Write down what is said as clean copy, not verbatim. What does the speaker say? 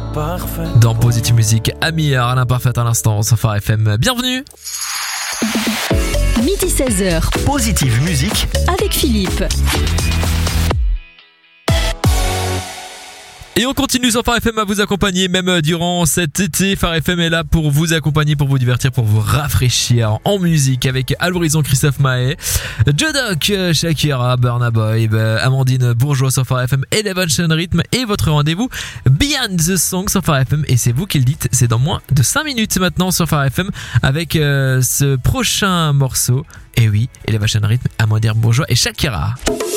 Dans Positive Music, Amir, l'imparfait à l'instant, sur Phare FM. Bienvenue. Midi 16h. Positive Music avec Philippe. Et on continue sur Phare FM à vous accompagner même durant cet été. Phare FM est là pour vous accompagner, pour vous divertir, pour vous rafraîchir en musique avec à l'horizon Christophe Maé, Jodoc, Shakira, Burna Boy, Amandine Bourgeois sur Phare FM, Elevation Rhythm et votre rendez-vous Beyond the Song sur Phare FM. Et c'est vous qui le dites, c'est dans moins de 5 minutes maintenant sur Phare FM avec ce prochain morceau. Et oui, Elevation Rhythm, Amandine Bourgeois et Shakira.